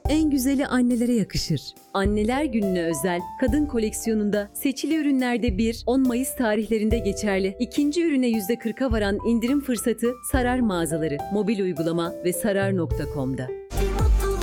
en güzeli annelere yakışır. Anneler Günü'ne özel kadın koleksiyonunda seçili ürünlerde 1-10 Mayıs tarihlerinde geçerli. İkinci ürüne %40'a varan indirim fırsatı Sarar mağazaları, mobil uygulama ve sarar.com'da.